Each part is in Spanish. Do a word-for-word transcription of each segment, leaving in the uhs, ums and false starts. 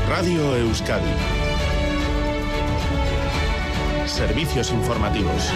Radio Euskadi. Servicios informativos.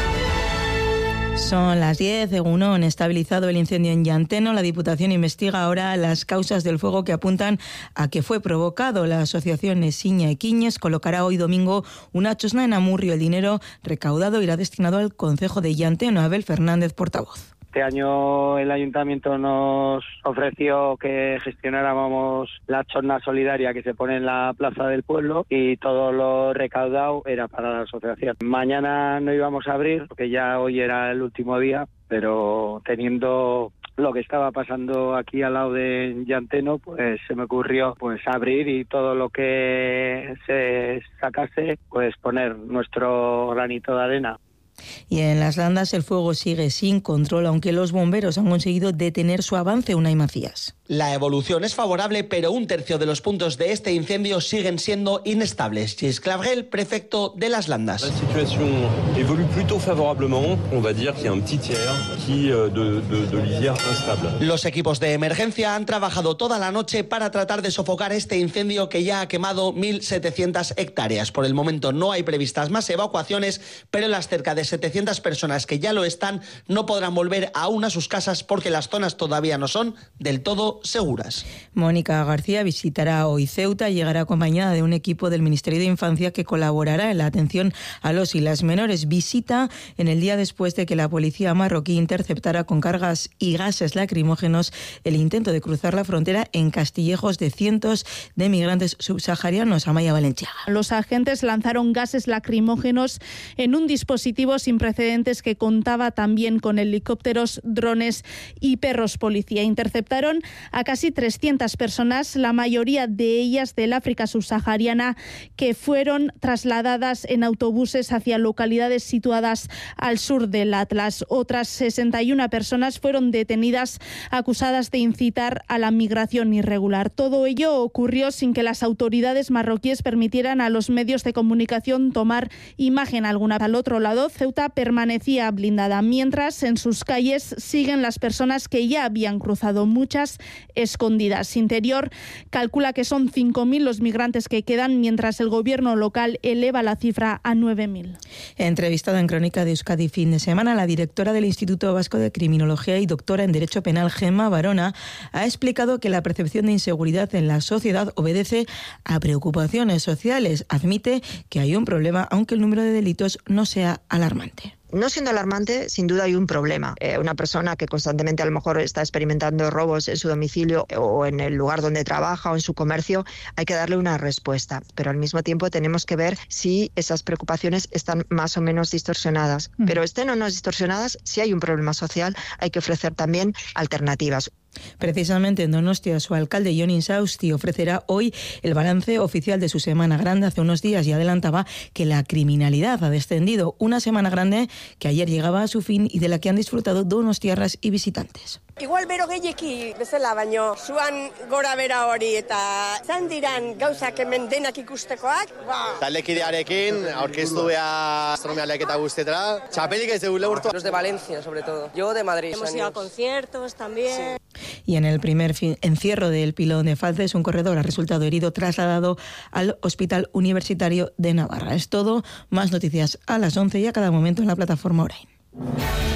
Son las diez. Egunon, estabilizado el incendio en Llanteno. La Diputación investiga ahora las causas del fuego que apuntan a que fue provocado. La asociación Esiña Equiñes colocará hoy domingo una chosna en Amurrio. El dinero recaudado irá destinado al concejo de Llanteno. Abel Fernández, portavoz. Este año el ayuntamiento nos ofreció que gestionáramos la chosna solidaria que se pone en la plaza del pueblo y todo lo recaudado era para la asociación. Mañana no íbamos a abrir porque ya hoy era el último día, pero teniendo lo que estaba pasando aquí al lado de Llanteno, pues se me ocurrió pues abrir y todo lo que se sacase, pues poner nuestro granito de arena. Y en Las Landas el fuego sigue sin control, aunque los bomberos han conseguido detener su avance. Unai Macías. La evolución es favorable, pero un tercio de los puntos de este incendio siguen siendo inestables. Gilles Clavrel, prefecto de Las Landas. La situación evolúe plutôt favorablement. On va dire qu'il y a un petit tiers qui de, de, de lisière instable. Los equipos de emergencia han trabajado toda la noche para tratar de sofocar este incendio que ya ha quemado mil setecientas hectáreas. Por el momento no hay previstas más evacuaciones, pero las cerca de setecientas personas que ya lo están no podrán volver aún a sus casas porque las zonas todavía no son del todo seguras. Mónica García visitará hoy Ceuta y llegará acompañada de un equipo del Ministerio de Infancia que colaborará en la atención a los y las menores. Visita en el día después de que la policía marroquí interceptara con cargas y gases lacrimógenos el intento de cruzar la frontera en Castillejos de cientos de migrantes subsaharianos. Amaya Valenciaga. Los agentes lanzaron gases lacrimógenos en un dispositivo sin precedentes que contaba también con helicópteros, drones y perros policía. Interceptaron a casi trescientas personas, la mayoría de ellas del África subsahariana, que fueron trasladadas en autobuses hacia localidades situadas al sur del Atlas. Otras sesenta y una personas fueron detenidas acusadas de incitar a la migración irregular. Todo ello ocurrió sin que las autoridades marroquíes permitieran a los medios de comunicación tomar imagen alguna. Al otro lado, Ceuta permanecía blindada, mientras en sus calles siguen las personas que ya habían cruzado, muchas escondidas. Interior calcula que son cinco mil los migrantes que quedan, mientras el gobierno local eleva la cifra a nueve mil. Entrevistada en Crónica de Euskadi fin de semana, la directora del Instituto Vasco de Criminología y doctora en Derecho Penal, Gemma Barona, ha explicado que la percepción de inseguridad en la sociedad obedece a preocupaciones sociales. Admite que hay un problema, aunque el número de delitos no sea alarmante. No siendo alarmante, sin duda hay un problema. Eh, una persona que constantemente a lo mejor está experimentando robos en su domicilio o en el lugar donde trabaja o en su comercio, hay que darle una respuesta. Pero al mismo tiempo tenemos que ver si esas preocupaciones están más o menos distorsionadas. Mm. Pero estén o no distorsionadas, si hay un problema social, hay que ofrecer también alternativas. Precisamente en Donostia, su alcalde Jon Insausti ofrecerá hoy el balance oficial de su Semana Grande. Hace unos días y adelantaba que la criminalidad ha descendido. Una Semana Grande que ayer llegaba a su fin y de la que han disfrutado donostiarras y visitantes. Igual bero gehieki bezala baino, zuan gora bera hori eta zan diran gauzak hemen denak ikustekoak. Taldekidearekin aurkeztu beha astronomia leaketa guztetara. Txapelik ez dugu leurtu. Los de Valencia, sobre todo. Yo de Madrid. Hemos ido a conciertos también. Sí. Y en el primer encierro del Pilón de Falces, un corredor ha resultado herido trasladado al Hospital Universitario de Navarra. Es todo. Más noticias a las once y a cada momento en la plataforma Orain.